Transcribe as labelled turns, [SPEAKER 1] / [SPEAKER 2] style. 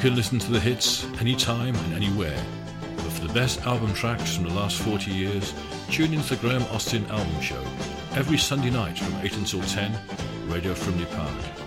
[SPEAKER 1] can listen to the hits anytime and anywhere. But for the best album tracks from the last 40 years, tune into the Graham Austin Album Show every Sunday night from 8 until 10, Radio Frimley Park.